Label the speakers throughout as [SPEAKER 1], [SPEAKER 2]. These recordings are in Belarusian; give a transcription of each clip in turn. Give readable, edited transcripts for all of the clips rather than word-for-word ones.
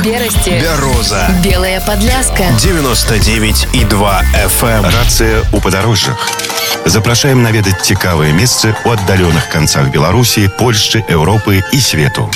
[SPEAKER 1] Берасці,
[SPEAKER 2] Бяроза,
[SPEAKER 1] Белая Падляска,
[SPEAKER 2] 99,2 FM.
[SPEAKER 3] Рацыя ў падарожжах. Запрашаем наведаць цікавыя месцы ў аддаленых канцах Беларусі, Польшчы, Еўропы і свету.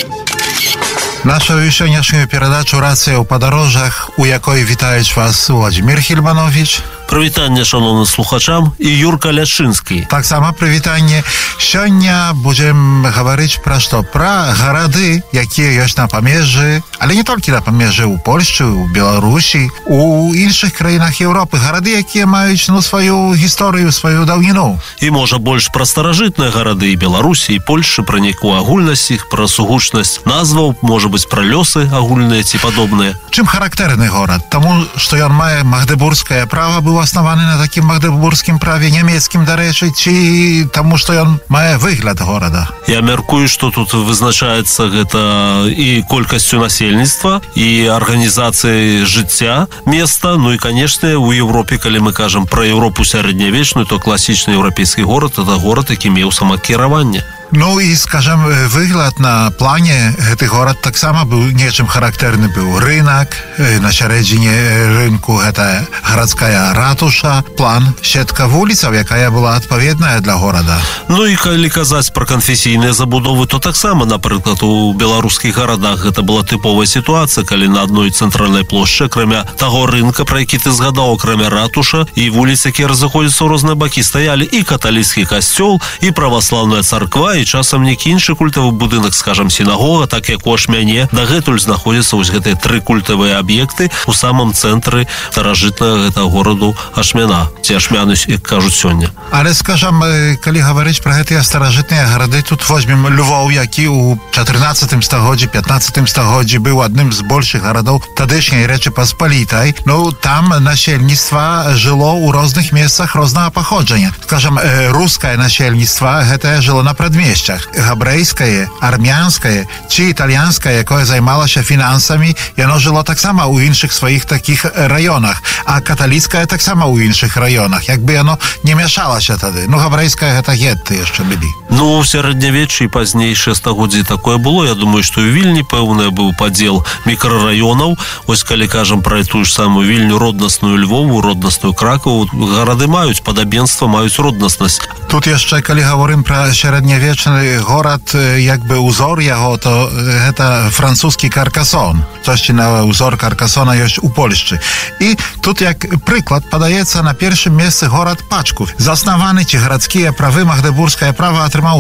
[SPEAKER 4] Нашу сённяшнюю перадачу «Рацыя ў падарожжах», у якой вітаюць вас Владзімір Хільбанович.
[SPEAKER 5] Прывітанне шановным слухачам і Юрка Ляшынскі.
[SPEAKER 4] Таксама прывітанне. Сёння будзем гаварыць пра што? Пра гарады, якія ёсць на памежжы, але не толькі на памежжы, у Польшчы, у Беларусі, у іншых краінах Еўропы. Гарады, якія маюць сваю гісторыю, сваю даўніну.
[SPEAKER 5] І можа больш пра старажытныя гарады і Беларусі, і Польшчы, пра нейкую агульнасць іх, пра сугучнасць назваў, можа быць пра лёсы агульныя ці падобныя.
[SPEAKER 4] Чым характэрны горад? Таму, што ён мае магдебургскае права, быў аснаваны на такім магдебургскім праве, нямецкім, дарэчы, ці таму, што ён мае выгляд горада?
[SPEAKER 5] Я мяркую, што тут вызначаецца гэта і колькасцю насельніцтва, і арганізацыяй жыцця места, ну і, канешне, у Европе, калі мы кажам пра Европу сярэднявечную, то класічны еўрапейскі горад — это горад, які меў самакіраванне.
[SPEAKER 4] Ну і, скажем, выгляд на плане гэты горад таксама быў нечым характэрны. Быў рынак, на сярэдзіне рынку гэта гарадская ратуша, план, сетка вуліцаў, якая была адпаведная для горада.
[SPEAKER 5] Ну і калі казаць пра канфесійныя забудовы, то таксама, напрыклад, у беларускіх гарадах гэта была тыповая сітуацыя, калі на адной цэнтральнай плошчы, акрамя таго рынка, пра які ты згадаў, акрамя ратуша і вуліц, якія разыходзяцца ў розныя бакі, стаялі і каталіцкі касцёл, і праваслаўная царква, і часам некі іншы культавы будынак, скажам, сінагога, так як у Ашмяне. Дагэтуль знаходзяцца вось гэтыя тры культавыя аб'екты у самым цэнтры старажытнага гэтага гораду Ашмяна, ці Ашмяны, як кажуць сёння.
[SPEAKER 4] Але, скажам, калі гаварыць пра гэтыя старажытныя гарады, тут возьмем Львоў, які ў 14 стагоддзі, 15 стагоддзі быў адным з большых гарадоў тадышняй Рэчы Паспалітай. Ну, там насельніцтва жыло ў розных месцах рознага паходжання. Скажам, рускае насельніцтва гэтае жыло на прадмесцях. Габрэйскае, армянскае ці італьянскае, якое займалася фінансамі, яно жыло таксама ў іншых сваіх такіх раёнах, а каталіцкае таксама ў іншых раёнах, як бы яно не мяшалася тады. Ну, габрэйскае гэта гетты яшчэ былі.
[SPEAKER 5] Ну, у сярэднявеччы і пазнейшыя стагоддзі такое было. Я думаю, што ў Вільні пэўны быў падзел мікрараёнаў. Вось калі кажам пра тую ж самую Вільню, роднасную Львову, роднасную Кракаву, гарады маюць падабенства, маюць роднаснасць.
[SPEAKER 4] Тут яшчэ, калі гаворым пра сярэднявеччы горад, якby узор яго, to гэта французскі Каркасон. Coś na узор Каркасона ёсць у Польшчы. І тут як прыклад падаецца на першым месцы горад Пачков. Заснаваны ці гарадскія правы магдебургскае права атрымаў у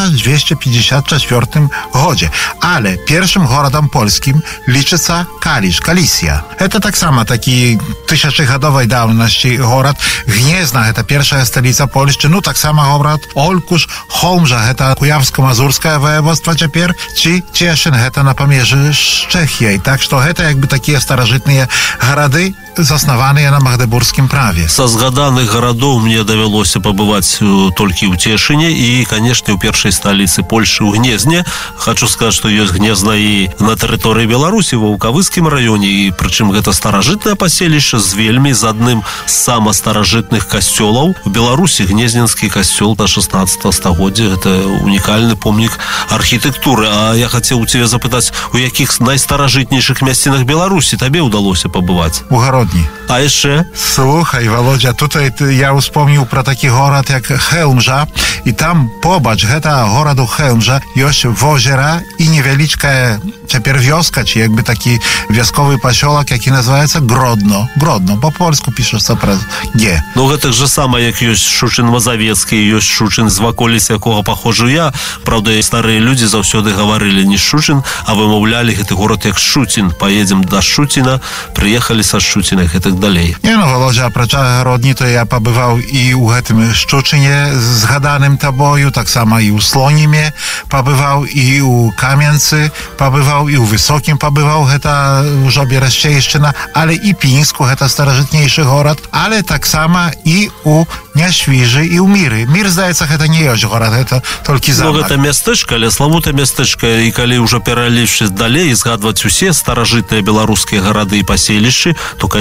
[SPEAKER 4] 1254 годзе. Але першым горадам польскім лічыцца Каліш, Калісія. Гэта таксама такі тысячагадовай даўнасці горад. Гнезна, гэта першая сталіца Польшчы. Ну, таксама горад Олкуш, Холмжа, гэта Куявска-Мазурскае воеводства цяпер, ці Цешын, гэта на памежжы з Чэхіяй. Так што гэта як бы такія старажытныя гарады, заснаваныя на магдебургскім праве.
[SPEAKER 5] Са згаданых гарадоў мне давялося пабываць толькі ў Цешыне і, канешне, у першай сталіцы Польшчы ў Гнезне. Хачу сказаць, што ёсць Гнезна і на тэрыторыі Беларусі, ва Ваўкавыскім раёне, і прычым гэта старажытнае паселішча з вельмі з адным з самастаражытных касцёлаў. У Беларусі Гнезненскі касцёл да 16 стагоддзя, гэта унікальны помнік архітэктуры. А я хацеў у цябе запытаць, у якіх найстаражытнейшых мясцінах Беларусі табе ўдалося пабываць?
[SPEAKER 4] У Гародні.
[SPEAKER 5] А яшчэ?
[SPEAKER 4] Слухай, Володя, tutaj я успомніў пра такі горад, як Хелмжа, і там побач гэта гораду Хелмжа ёсць возера і невялічкая цяпер вёска, ці якby такі вясковы пасёлак, які называецца Гродно. Гродно, по-польску пішацца праз Г.
[SPEAKER 5] Ну, гэта ж сама, як ёсць Шучын Мазавецкі, ёсць Шучын, з ваколіц якога паходжу я. Правда, старыя людзі заўсёды гаварылі не Шучын, а вымаўлялі гэты горад як Шуцін. Паедзем да Шуціна, прыехалі са Шуціна і так далей.
[SPEAKER 4] Не, ну, Володя, апрача Гародні, то я пабываў і ў гэтым Шчучыне згаданым табою, таксама і ў Слонімі пабываў, і ў Кам'янцы пабываў, і ў Высокім пабываў, гэта ўжо Берасцейшчына, але і Пінску, гэта старажытнейшы горад, але таксама і ў Няшвіжы, і ў Міры. Мір, здаецца, гэта не ёсць горад, гэта толькі замак.
[SPEAKER 5] Ну, гэта мястэчка, але славутае мястэчка, і калі ўжо пералічыць далей і згадваць усе старажытныя беларускія гарады і паселішчы, то,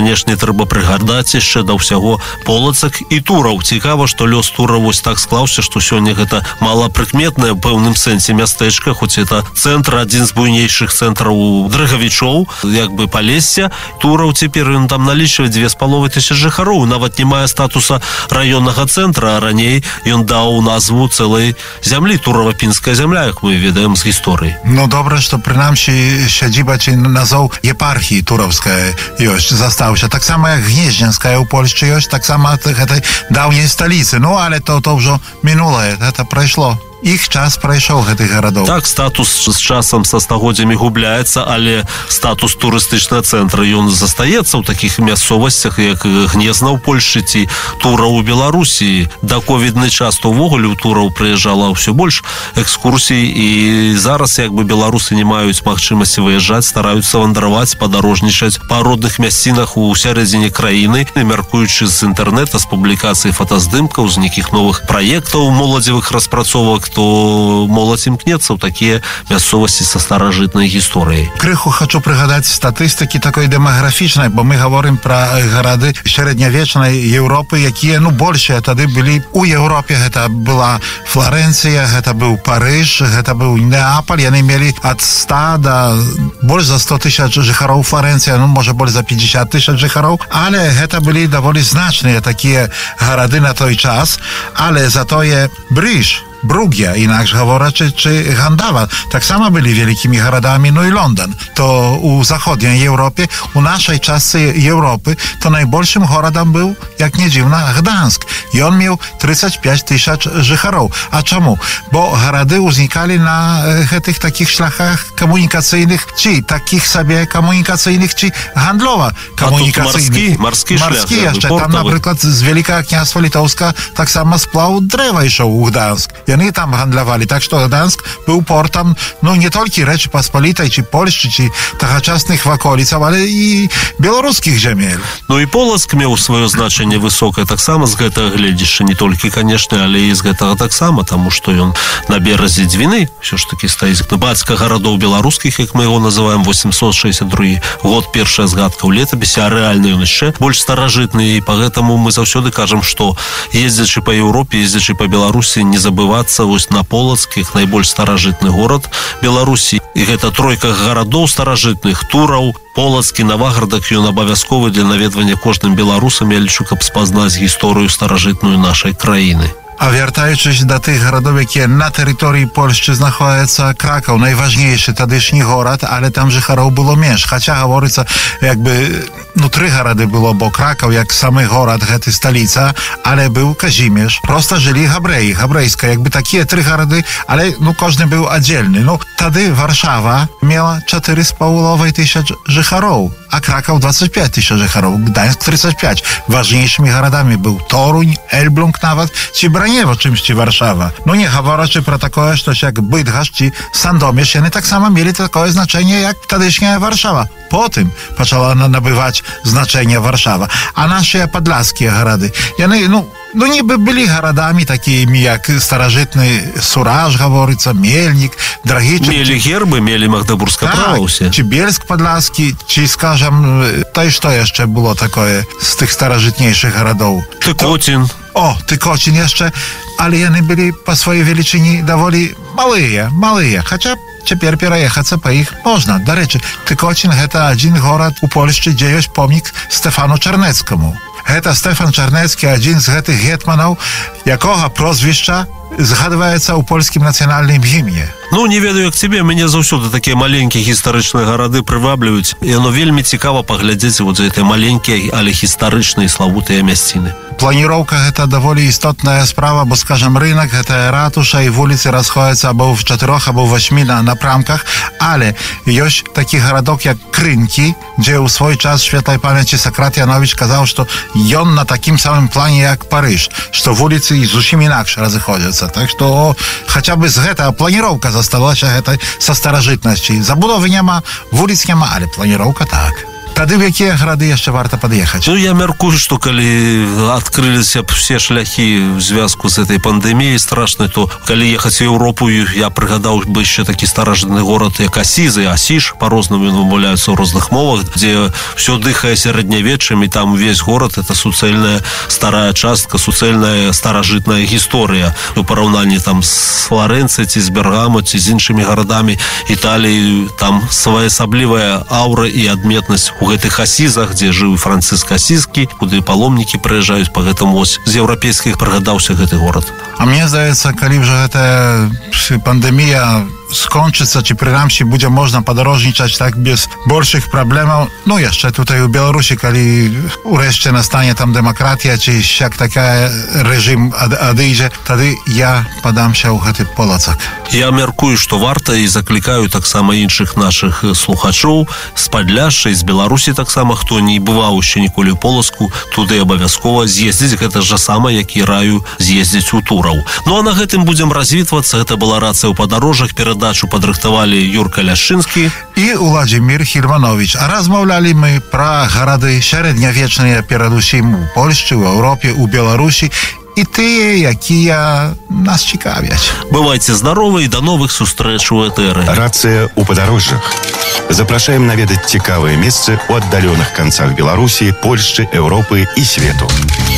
[SPEAKER 5] канешне, трэба прыгадаць яшчэ да ўсяго Полацак і Тураў. Цікава, што лёс Тура вось так склаўся, што сёння гэта малапрыкметнае ў пэўным сэнсе мястэчка, хоць это цэнтр, адзін з буйнейшых цэнтраў дрыгавічоў, як бы Палесся. Тураў цяпер ён там налічвае 2500 жыхароў, нават не мае статуса раённага цэнтра, а раней ён даў назву цэлай зямлі, Турава-Пінская зямля, як мы ведаем з гісторыі.
[SPEAKER 4] Ну добра, што прынамсі сядзіба ці назоў епархіі тураўская ёсць, застаўся. Таксама як Гнездзенская ў Польшчы ёсць, таксама гэтай даўняй сталіцы. Ну, але то ўжо мінулае, гэта прайшло. Іх час прайшоў гэтых гарадоў.
[SPEAKER 5] Так, статус з часам са стагоддзямі губляецца, але статус турыстычнага цэнтра ён застаецца ў такіх мясцовасцях, як Гнезна ў Польшчы ці Тура ў Беларусі. Да ковідны час то ўвогуле ў Тураў прыязджала ўсё больш экскурсій, і зараз як бы беларусы не маюць магчымасці выязджаць, стараюцца вандраваць, падарожнічаць па родных мясцінах у сярэдзіне краіны, мяркуючы з інтэрнэта, з публікацый фотаздымкаў, з нейкіх новых праектаў моладзевых распрацовак, то моладзь імкнецца ў такія мясцовасці са старажытнай гісторыяй.
[SPEAKER 4] Крыху хочу прыгадаць статыстыкі такой дэмаграфічнай, бо мы гаворым пра гарады сярэднявечнай Еўропы, якія, большыя тады былі у Еўропе. Гэта была Флоренцыя, гэта быў Парыж, гэта быў Неапаль. Яны мелі ад 100 да больш за 100 000 жыхароў. Флоренцыя, можа больш за 50 000 жыхароў, але гэта былі даволі значныя такія гарады на той час, але затое Бругія, інакш гаворачы, чи Гандава таксама былі вялікімі гарадамі, і Лондон. То у заходняй Європі, у нашай частцы Європы, то найбольшым горадам быў, як не дзіўна, Гданск. Ён меў 35 000 жыхароў. А чаму? Бо гарады ўзнікалі на гэтых такіх шляхах камунікацыйных, ці такіх сабе камунікацыйных, ці гандлова камунікацыйных.
[SPEAKER 5] Марскі шлях.
[SPEAKER 4] Яшчэ там, напрыклад, з Вялікага княства Літоўска таксама сплаў дрэва ішоў у Гданск. Яны там гандлявалі, так што Гданск быў портам, не толькі Рэчы Паспалітай, ці Польшчы, ці тагачасных ваколіцаў, але і беларускіх зямель.
[SPEAKER 5] І Полацк меў сваё значэнне высокае таксама з гэтага гледзяшча, не толькі, канешне, але і з гэтага таксама, таму што ён на беразе Двіны, ўсё ж такі стаіць бацька гарадоў беларускіх, як мы яго называем, 862 год, першая згадка ў летапісе, а рэальна ён яшчэ больш старажытны, і пагэтаму мы заўсёды кажам, што ездзячы па Еўропе, ездзячы па Беларусі, не забывацца вось на Полацк, як найбольш старажытны горад Беларусі. І гэта тройка гарадоў старажытных: Тураў, Полацк і Наваградак. Ён абавязковы для наведвання кожным беларусам, я лічу, каб спазнаць гісторыю старажытную нашай краіны.
[SPEAKER 4] А вяртаючись до тих городів, які на території Польщі знаходяться, Краков найважніший тадишній город, але там жихаров було менш. Хоча говориться, якби, 3 городи було, бо Краков, як самий город, гэта столиця, але був Казіміш. Просто жили габреї, габрейська, якби такі 3 городи, але, кожен був отдельний. Тоді Варшава мала 4,5 тисяч жихаров, а Краков 25 тисяч жихаров, Гданськ 35. Важнішими городами був Торунь, Ельблунг нават, чи Браніво, чимсь Варшава. Не говорячи про таке, що як Бидгашч чи Сандоміж, вони так само мали таке значення, як тодішня Варшава. Потім почала набивати значення Варшава. А наші подляські городи, вони, ніби були городами такими, як старожитний Сураж, говориться, Мельник, Драгичев.
[SPEAKER 5] Мели герби, мели Магдебурзьке право всі.
[SPEAKER 4] Чи Бєльськ Подляський, чи, скажем, та й що ще було таке з тих старожитніших городів?
[SPEAKER 5] Тикотин.
[SPEAKER 4] Тикотин jeszcze, ale one byli po swojej wielczynie dowoli małe, chociaż Тепер переехаться по их можно. До речі, Тикотин – это один город у Польщі, где есть помник Стефану Чернецькому. Это Стефан Чернецький, один з гэтых гетманов, якого прозвища згадываецца ў польскім нацыянальным гімне.
[SPEAKER 5] Не ведаю, як тебе, мяне заўсёды такія маленькія гістарычныя гарады прывабліваюць. І вельмі цікава паглядзець за гэтыя маленькія, але гістарычныя славутыя мясціны.
[SPEAKER 4] Планіроўка – гэта даволі істотная справа, бо, скажем, рынок, гэта ратуша, і вуліцы расходзяцца або в 4, або в 8 напрамках, але ёсць такі гарадок, як Крынкі, дзе ў свой час святлай памяці Сократ Янович казаў, што ён на такім самым плане, як Парыж, што вуліцы зусім інакш разыходзяцца. Так што хаця бы з гэтага планіроўка засталася гэтай са старажытнасці. Забудовы няма, вуліц няма, але планіроўка так. Тады в якія гарады яшчэ варта пад'ехаць?
[SPEAKER 5] Ну, я мяркую, што калі адкрыліся б все шляхі в звязку з этой пандэміяй страшнай, то калі ехаць в Еўропу, я прыгадаў бы яшчэ такі старажытны горад, як Асізы, Асіж, по-рознаму вымаўляюцца ў розных мовах, дзе все дыхае сярэднявеччам, і там увесь горад это суцэльная старая частка, суцэльная старажытная гісторыя у параўнанні там з Флорэнцыяй ці з Бергамо ці з іншымі гарадамі Італіі. Там своеасаблівая аура і адметнасць у гэтых Асізах, дзе жыў Францыск Асізкі, куды паломнікі прыязджаюць па гэтаму. Ось з еўрапейскіх прыгадаўся гэты горад.
[SPEAKER 4] А мне здаецца, калі ўжо гэтая пандэмія скончыцца, ці прынамсі будзе можна падарожнічаць так без большых праблемаў, ну яшчэ tutaj у Беларусі, калі урэшце настане там дэмакратія, ці як такая рэжым адыдзе, тады я падамся ў гэты полацак.
[SPEAKER 5] Я мяркую, што варта, і заклікаю таксама іншых нашых слухачоў з Падляшша і з Беларусі таксама, хто не бываў яшчэ ніколі ў Полацку, туды абавязкова з'ездзіць. Гэта ж сама, як і раю з'ездзіць у Тураў. Ну а на гэтым будзем развітвацца. Гэта была рацыя ў падарожжах. Перадачу падрыхтавалі Юрка Ляшчынскі
[SPEAKER 4] і Уладзімір Хільманович. А размаўлялі мы пра гарады сярэднявечныя, перадусім у Польшчы, у Еўропе, у Беларусі, і тыя, якія нас цікавяць.
[SPEAKER 5] Бывайце здаровы і да новых сустрэч у этэры.
[SPEAKER 3] Рацыя ў падарожжах. Запрашаем наведаць цікавыя месцы ў аддаленых канцах Беларусі, Польшчы, Еўропы і свету.